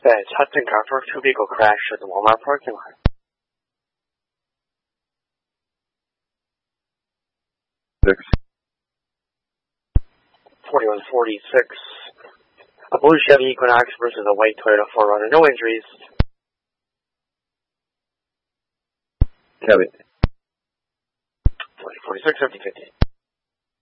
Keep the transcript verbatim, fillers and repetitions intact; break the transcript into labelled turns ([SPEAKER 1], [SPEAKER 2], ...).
[SPEAKER 1] 네, 차트 encounter two vehicle crash at the Walmart parking lot.
[SPEAKER 2] Six.
[SPEAKER 1] forty-one forty-six. A blue Chevy Equinox versus a white Toyota four runner. No injuries.
[SPEAKER 2] Kevin.
[SPEAKER 1] forty forty-six fifty fifty.